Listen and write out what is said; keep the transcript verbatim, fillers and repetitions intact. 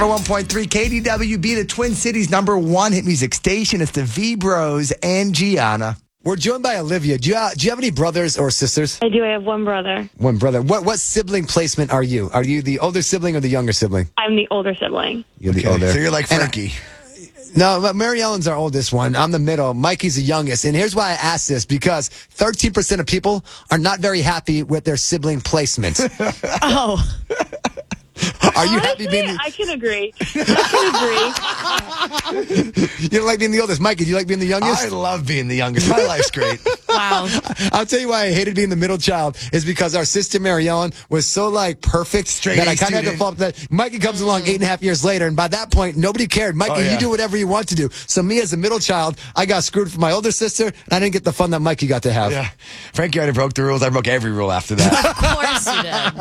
one point three K D W B, the Twin Cities number one hit music station. It's the V-Bros and Gianna. We're joined by Olivia. Do you, uh, do you have any brothers or sisters? I do. I have one brother. One brother. What what sibling placement are you? Are you the older sibling or the younger sibling? I'm the older sibling. You're the Okay, older. so you're like And- Frankie. No, but Mary Ellen's our oldest one. I'm the middle. Mikey's the youngest. And here's why I asked this, because thirteen percent of people are not very happy with their sibling placement. Oh. Are you Honestly, happy being the, I can agree. I can agree. you don't like being the oldest? Mikey, do you like being the youngest? I love being the youngest. My life's great. Wow. I'll tell you why I hated being the middle child is because our sister Mary Ellen was so like perfect Straight that I A kind of had to student. fall that Mikey comes along eight and a half years later, and by that point nobody cared. Mikey, Oh, yeah. you do whatever you want to do. So me as a middle child, I got screwed for my older sister, and I didn't get the fun that Mikey got to have. Yeah. Frankie already broke the rules. I broke every rule after that. Of course you did.